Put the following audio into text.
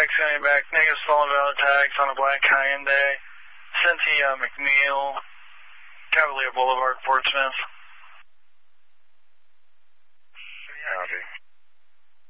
sending back negative stolen valid tags on a black Hyundai. Cynthia McNeil, Cavalier Boulevard, Portsmouth.